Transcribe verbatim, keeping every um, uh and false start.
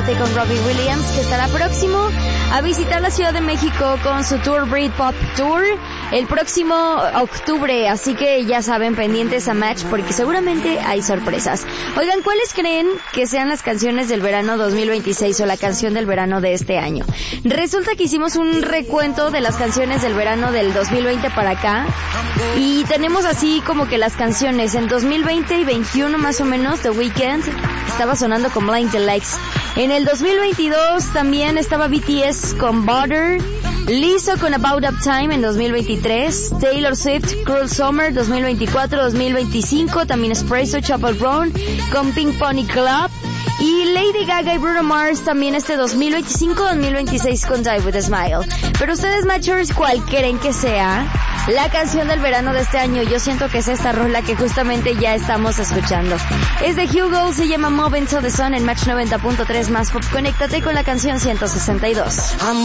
Conéctate con Robbie Williams, que estará próximo a visitar la Ciudad de México con su Tour Britpop Tour el próximo octubre, así que ya saben, pendientes a Match porque seguramente hay sorpresas. Oigan, ¿cuáles creen que sean las canciones del verano dos mil veintiséis o la canción del verano de este año? Resulta que hicimos un recuento de las canciones del verano del dos mil veinte para acá y tenemos así como que las canciones en dos mil veinte y veintiuno más o menos. The Weeknd estaba sonando con Blind the Lights. En el dos mil veintidós también estaba B T S con Butter, Lizzo con About Up Time en dos mil veintitrés, Taylor Swift, Cruel Summer dos mil veinticuatro dos mil veinticinco, también Espresso, Chapel Brown con Pink Pony Club, y Lady Gaga y Bruno Mars también este dos mil veinticinco dos mil veintiséis con Die With A Smile. Pero ustedes, Matchers, ¿cuál creen que sea la canción del verano de este año? Yo siento que es esta rola que justamente ya estamos escuchando. Es de Hugo, se llama Move Into the Sun en Match noventa punto tres más Pop. Conéctate con la canción ciento sesenta y dos.